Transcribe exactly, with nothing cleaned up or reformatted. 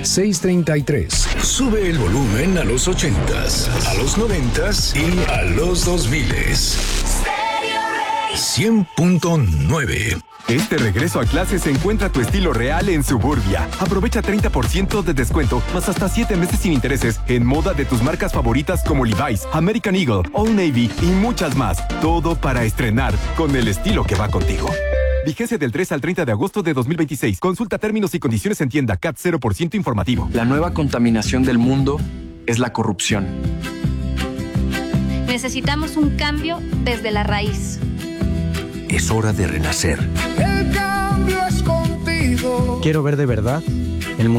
seis treinta y tres. Sube el volumen a los ochentas, a los noventas y a los dos miles. cien punto nueve. Este regreso a clases encuentra tu estilo real en Suburbia. Aprovecha treinta por ciento de descuento, más hasta siete meses sin intereses en moda de tus marcas favoritas como Levi's, American Eagle, Old Navy y muchas más. Todo para estrenar con el estilo que va contigo. Vigencia del tres al treinta de agosto de dos mil veintiséis. Consulta términos y condiciones en tienda. C A T cero por ciento informativo. La nueva contaminación del mundo es la corrupción. Necesitamos un cambio desde la raíz. Es hora de renacer. El cambio es contigo. Quiero ver de verdad